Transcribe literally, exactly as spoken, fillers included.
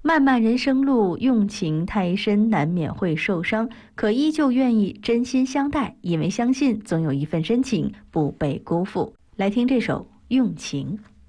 漫漫人生路，用情太深，难免会受伤，可依旧愿意真心相待，因为相信总有一份深情不被辜负。来听这首《用情》。